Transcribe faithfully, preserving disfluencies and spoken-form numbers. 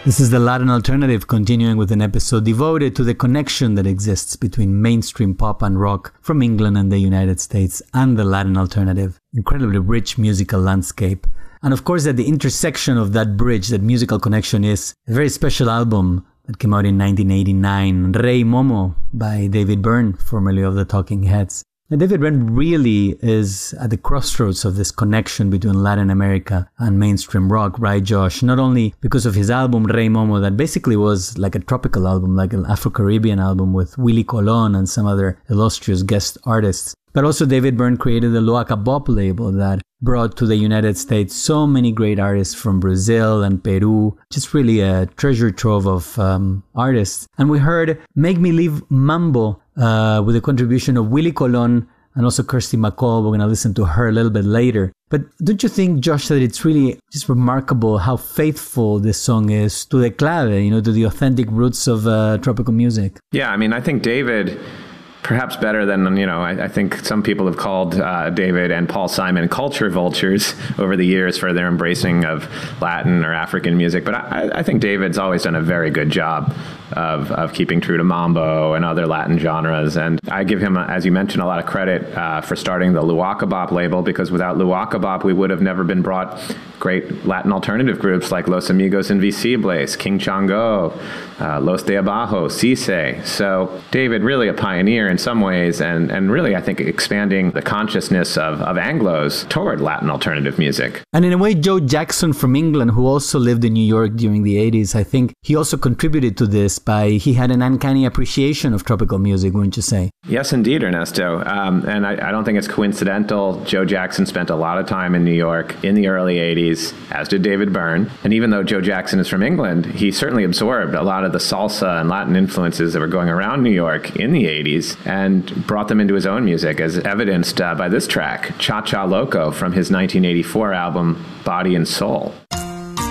This is the Latin Alternative, continuing with an episode devoted to the connection that exists between mainstream pop and rock from England and the United States and the Latin Alternative. Incredibly rich musical landscape. And of course, at the intersection of that bridge, that musical connection, is a very special album that came out in nineteen eighty-nine, Rei Momo by David Byrne, formerly of the Talking Heads. And David Byrne really is at the crossroads of this connection between Latin America and mainstream rock, right, Josh? Not only because of his album Rei Momo, that basically was like a tropical album, like an Afro-Caribbean album with Willie Colon and some other illustrious guest artists, but also David Byrne created the Loaca Bop label that brought to the United States so many great artists from Brazil and Peru. Just really a treasure trove of um, artists. And we heard Make Me Leave Mambo uh, with a contribution of Willie Colon and also Kirsty MacColl. We're going to listen to her a little bit later. But don't you think, Josh, that it's really just remarkable how faithful this song is to the clave, you know, to the authentic roots of uh, tropical music? Yeah, I mean, I think David, perhaps better than, you know, I, I think some people have called uh, David and Paul Simon culture vultures over the years for their embracing of Latin or African music. But I, I think David's always done a very good job of, of keeping true to mambo and other Latin genres. And I give him, as you mentioned, a lot of credit uh, for starting the Loaca Bop label, because without Loaca Bop, we would have never been brought great Latin alternative groups like Los Amigos Invisibles, King Chango, uh, Los de Abajo, Cisse. So David, really a pioneer in some ways, and, and really, I think, expanding the consciousness of, of Anglos toward Latin alternative music. And in a way, Joe Jackson from England, who also lived in New York during the eighties, I think he also contributed to this by, he had an uncanny appreciation of tropical music, wouldn't you say? Yes, indeed, Ernesto. Um, and I, I don't think it's coincidental. Joe Jackson spent a lot of time in New York in the early eighties, as did David Byrne. And even though Joe Jackson is from England, he certainly absorbed a lot of the salsa and Latin influences that were going around New York in the eighties and brought them into his own music, as evidenced uh, by this track, Cha Cha Loco, from his nineteen eighty-four album Body and Soul.